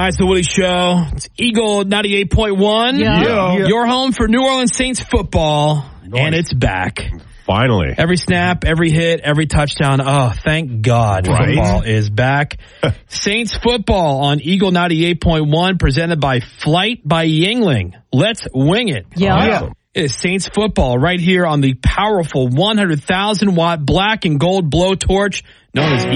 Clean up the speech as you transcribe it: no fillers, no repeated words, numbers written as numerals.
It's the Woody Show. It's Eagle 98.1. Yeah. Your home for New Orleans Saints football. Nice. And it's back. Finally. Every snap, every hit, every touchdown. Oh, thank God football is back. Saints football on Eagle 98.1, presented by Flight by Yingling. Let's wing it. Yeah. It is Saints football right here on the powerful 100,000 watt black and gold blowtorch known as